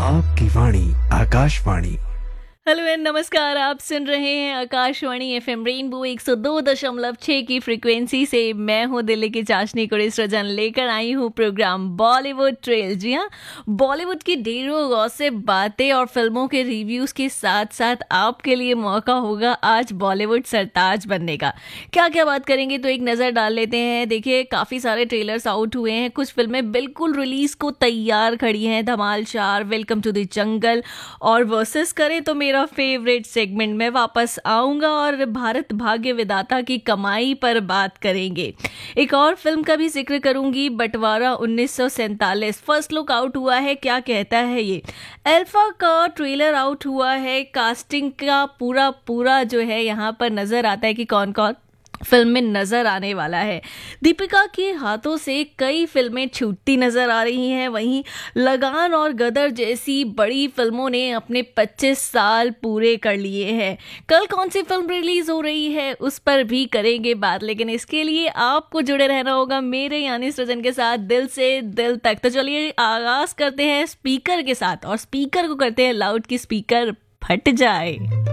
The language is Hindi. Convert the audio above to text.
आपकी वाणी आकाशवाणी। हेलो एंड नमस्कार। आप सुन रहे हैं आकाशवाणी एफएम रेनबो 102.6 की फ्रीक्वेंसी से। मैं हूं दिल्ली की चाशनी कुड़ी सृजन, लेकर आई हूं प्रोग्राम बॉलीवुड ट्रेल। जी हाँ, बॉलीवुड की ढेरों गॉसिप बातें और फिल्मों के रिव्यूज के साथ साथ आपके लिए मौका होगा आज बॉलीवुड सरताज बनने का। क्या क्या बात करेंगे तो एक नज़र डाल लेते हैं। देखिए, काफ़ी सारे ट्रेलर्स आउट हुए हैं, कुछ फिल्में बिल्कुल रिलीज को तैयार खड़ी हैं। धमाल 4, वेलकम टू द जंगल और वर्सेस करें तो मेरा फेवरेट सेगमेंट में वापस आऊंगा और भारत भाग्य विधाता की कमाई पर बात करेंगे। एक और फिल्म का भी जिक्र करूंगी, बंटवारा 1947। फर्स्ट लुक आउट हुआ है, क्या कहता है ये। अल्फा का ट्रेलर आउट हुआ है। कास्टिंग का पूरा जो है यहाँ पर नजर आता है कि कौन कौन फिल्म में नजर आने वाला है। दीपिका के हाथों से कई फिल्में छूटती नजर आ रही हैं। वहीं लगान और गदर जैसी बड़ी फिल्मों ने अपने 25 साल पूरे कर लिए हैं। कल कौन सी फिल्म रिलीज हो रही है उस पर भी करेंगे बात, लेकिन इसके लिए आपको जुड़े रहना होगा मेरे यानी सृजन के साथ दिल से दिल तक। तो चलिए आगाज करते हैं स्पीकर के साथ, और स्पीकर को करते हैं लाउड की स्पीकर फट जाए।